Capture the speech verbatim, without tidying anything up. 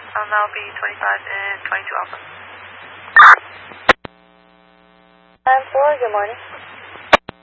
Um, that'll be twenty-five and twenty-two Alpha. nine four, good morning.